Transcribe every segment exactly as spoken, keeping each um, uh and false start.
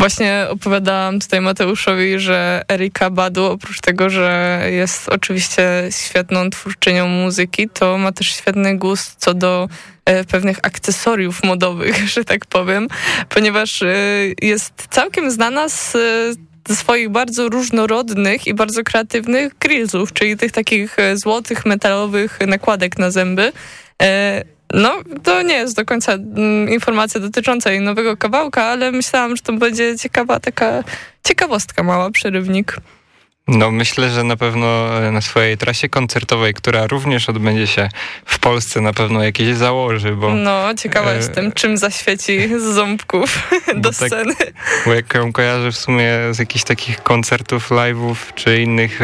Właśnie opowiadałam tutaj Mateuszowi, że Erykah Badu, oprócz tego, że jest oczywiście świetną twórczynią muzyki, to ma też świetny gust co do e, pewnych akcesoriów modowych, że tak powiem, ponieważ e, jest całkiem znana z ze swoich bardzo różnorodnych i bardzo kreatywnych grillsów, czyli tych takich e, złotych, metalowych nakładek na zęby. E, No, to nie jest do końca mm, informacja dotycząca jej nowego kawałka, ale myślałam, że to będzie ciekawa taka ciekawostka, mała przerywnik. No myślę, że na pewno na swojej trasie koncertowej, która również odbędzie się w Polsce, na pewno jakieś założy, bo... No, ciekawa e... jestem, czym zaświeci z ząbków do sceny. Tak, bo jak ją kojarzę w sumie z jakichś takich koncertów, live'ów, czy innych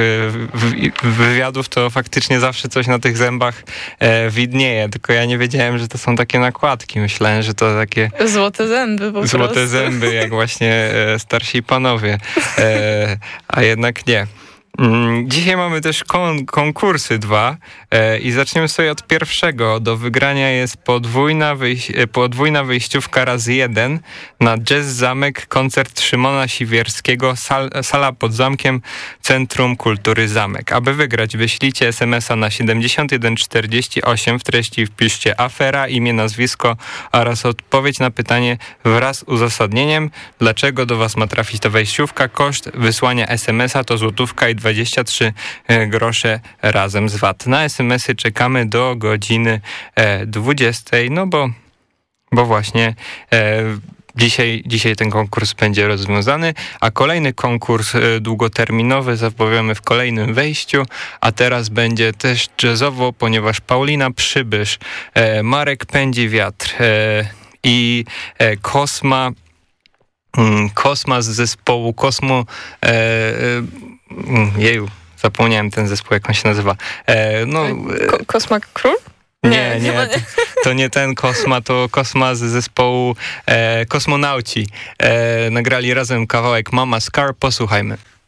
wywiadów, to faktycznie zawsze coś na tych zębach e, widnieje, tylko ja nie wiedziałem, że to są takie nakładki. Myślałem, że to takie... Złote zęby po Złote prostu. zęby, jak właśnie e, starsi panowie. E, a jednak nie. Dzisiaj mamy też kon- konkursy dwa e, i zaczniemy sobie od pierwszego. Do wygrania jest podwójna, wyjś- podwójna wyjściówka razy jeden na Jazz Zamek, koncert Szymona Siwierskiego, sal- sala pod zamkiem, Centrum Kultury Zamek. Aby wygrać, wyślijcie es em es a na siedemdziesiąt jeden czterdzieści osiem, w treści wpiszcie afera, imię, nazwisko oraz odpowiedź na pytanie wraz z uzasadnieniem, dlaczego do was ma trafić ta wejściówka. Koszt wysłania es em es a to złotówka i dwadzieścia trzy grosze razem z V A T. Na es em esy czekamy do godziny dwudziestej, no bo, bo właśnie e, dzisiaj, dzisiaj ten konkurs będzie rozwiązany, a kolejny konkurs długoterminowy zapowiemy w kolejnym wejściu, a teraz będzie też jazzowo, ponieważ Paulina Przybysz, e, Marek Pędzi Wiatr e, i e, Kosma Kosma z zespołu Kosmo e, e, jeju, zapomniałem ten zespół, jak on się nazywa. E, no, Ko- Kosma Król? Nie, nie, nie. To, to nie ten Kosma, to Kosma z zespołu e, Kosmonauci. E, nagrali razem kawałek Mama Scar, posłuchajmy.